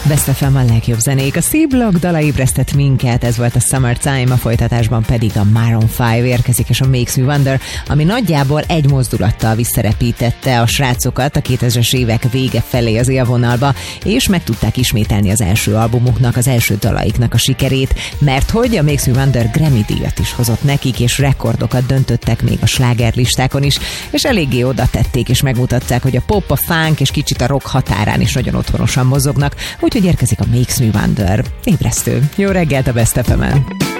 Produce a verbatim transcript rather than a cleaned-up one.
Best ef em a legjobb zenék, a C-Block dala ébresztett minket, ez volt a Summertime, a folytatásban pedig a Maroon öt érkezik, és a Makes Me Wonder, ami nagyjából egy mozdulattal visszarepítette a srácokat a kétezres évek vége felé az élvonalba, és meg tudták ismételni az első albumuknak, az első dalaiknak a sikerét, mert hogy a Makes Me Wonder Grammy-díjat is hozott nekik, és rekordokat döntöttek még a slágerlistákon is, és eléggé oda tették, és megmutatták, hogy a pop, a funk és kicsit a rock határán is nagyon otthonosan mozognak, úgyhogy érkezik a Makes Me Wonder. Ébresztő. Jó reggelt a Best ef emen.